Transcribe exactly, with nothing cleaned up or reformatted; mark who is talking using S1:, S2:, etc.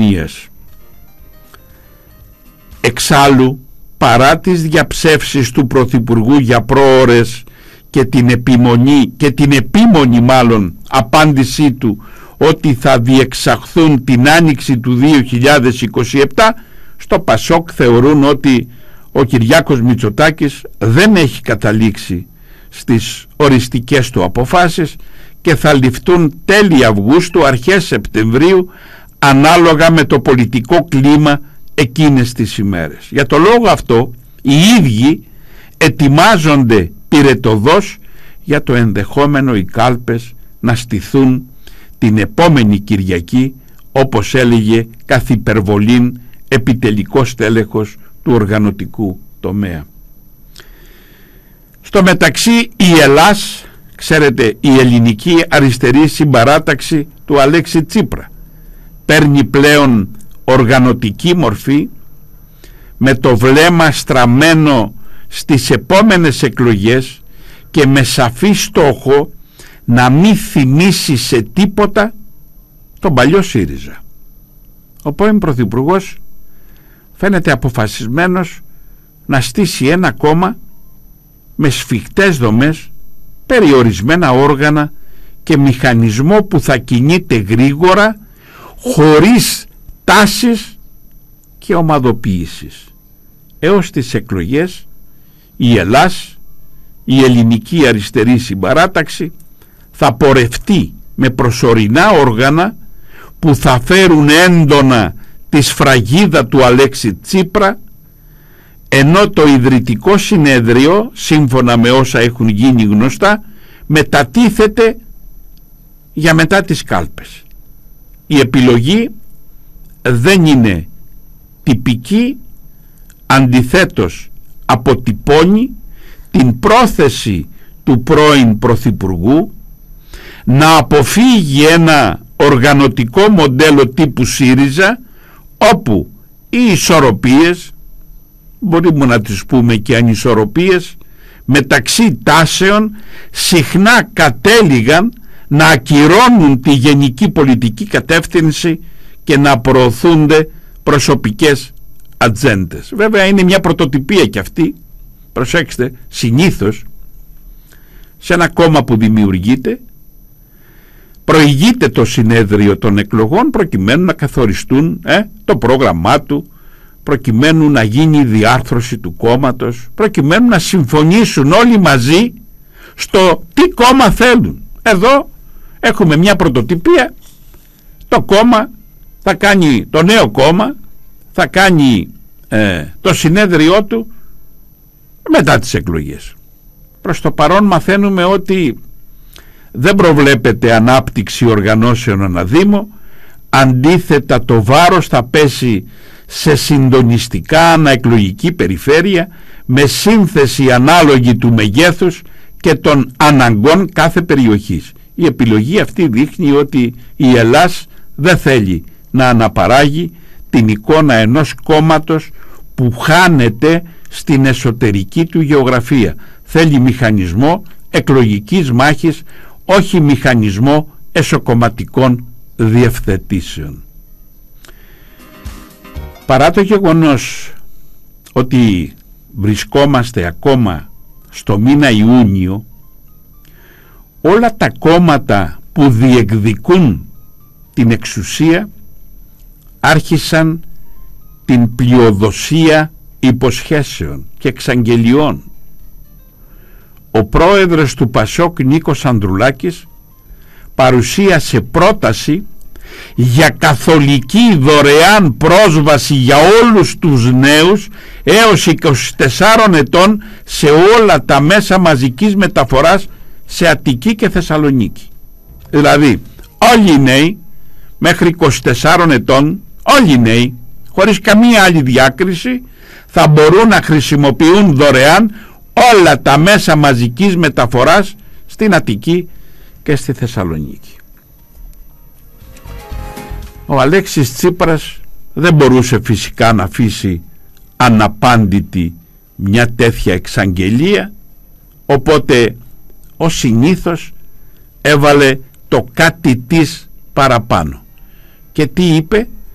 S1: κοινωνίας. Εξάλλου, παρά τις διαψεύσεις του Πρωθυπουργού για πρόωρες και την επιμονή και την επίμονη μάλλον απάντησή του ότι θα διεξαχθούν την άνοιξη του δύο χιλιάδες είκοσι επτά, στο Πασόκ θεωρούν ότι ο Κυριάκος Μητσοτάκης δεν έχει καταλήξει στις οριστικές του αποφάσεις και θα ληφθούν τέλη Αυγούστου, αρχές Σεπτεμβρίου, ανάλογα με το πολιτικό κλίμα εκείνες τις ημέρες. Για το λόγο αυτό οι ίδιοι ετοιμάζονται πυρετωδώς για το ενδεχόμενο οι κάλπες να στηθούν την επόμενη Κυριακή, όπως έλεγε καθ' υπερβολήν επιτελικός τέλεχος του οργανωτικού τομέα. Στο μεταξύ η Ελλάς, ξέρετε, η ελληνική αριστερή συμπαράταξη του Αλέξη Τσίπρα, παίρνει πλέον οργανωτική μορφή, με το βλέμμα στραμμένο στις επόμενες εκλογές και με σαφή στόχο να μην θυμίσει σε τίποτα τον παλιό ΣΥΡΙΖΑ. Ο πρώην Πρωθυπουργός φαίνεται αποφασισμένος να στήσει ένα κόμμα με σφιχτές δομές, περιορισμένα όργανα και μηχανισμό που θα κινείται γρήγορα, χωρίς τάσεις και ομαδοποίησης. Έως τις εκλογές η Ελλάς, η ελληνική αριστερή συμπαράταξη, θα πορευτεί με προσωρινά όργανα που θα φέρουν έντονα τη σφραγίδα του Αλέξη Τσίπρα, ενώ το ιδρυτικό συνέδριο, σύμφωνα με όσα έχουν γίνει γνωστά, μετατίθεται για μετά τις κάλπες. Η επιλογή δεν είναι τυπική, αντιθέτως αποτυπώνει την πρόθεση του πρώην Πρωθυπουργού να αποφύγει ένα οργανωτικό μοντέλο τύπου ΣΥΡΙΖΑ, όπου οι ισορροπίες, μπορούμε να τις πούμε και ανισορροπίες, μεταξύ τάσεων συχνά κατέληγαν να ακυρώνουν τη γενική πολιτική κατεύθυνση και να προωθούνται προσωπικές ατζέντες. Βέβαια είναι μια πρωτοτυπία κι αυτή, προσέξτε, συνήθως σε ένα κόμμα που δημιουργείται προηγείται το συνέδριο των εκλογών προκειμένου να καθοριστούν ε, το πρόγραμμά του, προκειμένου να γίνει η διάρθρωση του κόμματος, προκειμένου να συμφωνήσουν όλοι μαζί στο τι κόμμα θέλουν. Εδώ έχουμε μια πρωτοτυπία, το κόμμα θα κάνει, το νέο κόμμα θα κάνει ε, το συνέδριό του μετά τις εκλογές. Προς το παρόν μαθαίνουμε ότι δεν προβλέπεται ανάπτυξη οργανώσεων αναδήμο, αντίθετα το βάρος θα πέσει σε συντονιστικά αναεκλογική περιφέρεια με σύνθεση ανάλογη του μεγέθους και των αναγκών κάθε περιοχής. Η επιλογή αυτή δείχνει ότι η Ελλάς δεν θέλει να αναπαράγει την εικόνα ενός κόμματος που χάνεται στην εσωτερική του γεωγραφία. Θέλει μηχανισμό εκλογικής μάχης, όχι μηχανισμό εσωκομματικών διευθετήσεων. Παρά το γεγονός ότι βρισκόμαστε ακόμα στο μήνα Ιούνιο, όλα τα κόμματα που διεκδικούν την εξουσία άρχισαν την πλειοδοσία υποσχέσεων και εξαγγελιών. Ο πρόεδρος του Πασόκ, Νίκος Ανδρουλάκης, παρουσίασε πρόταση για καθολική δωρεάν πρόσβαση για όλους τους νέους έως είκοσι τεσσάρων ετών σε όλα τα μέσα μαζικής μεταφοράς σε Αττική και Θεσσαλονίκη. Δηλαδή όλοι οι νέοι μέχρι είκοσι τεσσάρων ετών, όλοι οι νέοι χωρίς καμία άλλη διάκριση, θα μπορούν να χρησιμοποιούν δωρεάν όλα τα μέσα μαζικής μεταφοράς στην Αττική και στη Θεσσαλονίκη. Ο Αλέξης Τσίπρας δεν μπορούσε φυσικά να αφήσει αναπάντητη μια τέτοια εξαγγελία, οπότε ως συνήθως έβαλε το κάτι της παραπάνω. Και τι είπε?